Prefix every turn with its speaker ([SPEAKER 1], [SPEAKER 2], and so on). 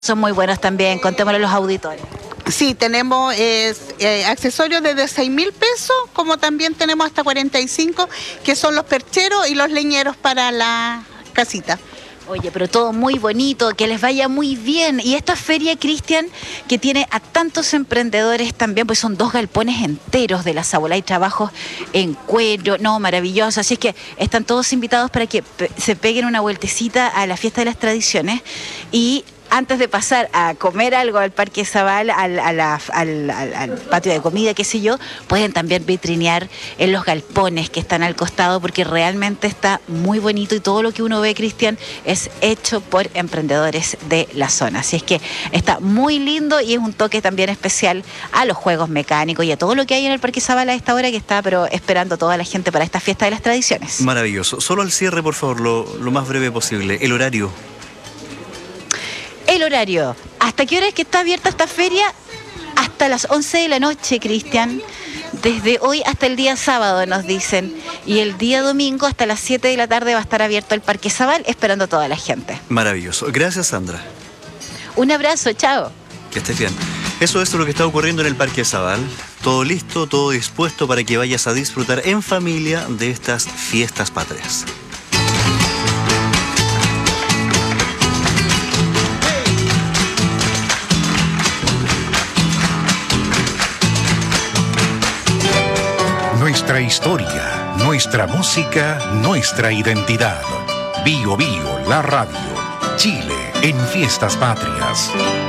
[SPEAKER 1] Son muy buenos también, contémosle a los auditores.
[SPEAKER 2] Sí, tenemos accesorios desde 6.000 pesos, como también tenemos hasta 45, que son los percheros y los leñeros para la casita.
[SPEAKER 1] Oye, pero todo muy bonito, que les vaya muy bien. Y esta feria, Cristian, que tiene a tantos emprendedores también, pues son 2 galpones enteros de la Sábola y trabajos en cuero, no, maravilloso. Así es que están todos invitados para que se peguen una vueltecita a la Fiesta de las Tradiciones. Y antes de pasar a comer algo al Parque Zabal, al patio de comida, qué sé yo, pueden también vitrinear en los galpones que están al costado, porque realmente está muy bonito y todo lo que uno ve, Cristian, es hecho por emprendedores de la zona. Así es que está muy lindo y es un toque también especial a los juegos mecánicos y a todo lo que hay en el Parque Zabal a esta hora, que está pero esperando toda la gente para esta Fiesta de las Tradiciones.
[SPEAKER 3] Maravilloso. Solo al cierre, por favor, lo más breve posible. El horario.
[SPEAKER 1] El horario. ¿Hasta qué hora es que está abierta esta feria? Hasta las 11 de la noche, Cristian. Desde hoy hasta el día sábado, nos dicen. Y el día domingo hasta las 7 de la tarde va a estar abierto el Parque Zabal, esperando a toda la gente.
[SPEAKER 3] Maravilloso. Gracias, Sandra.
[SPEAKER 1] Un abrazo, chao.
[SPEAKER 3] Que estés bien. Eso es lo que está ocurriendo en el Parque Zabal. Todo listo, todo dispuesto para que vayas a disfrutar en familia de estas fiestas patrias.
[SPEAKER 4] Nuestra historia, nuestra música, nuestra identidad. Bio Bio, la radio. Chile en Fiestas Patrias.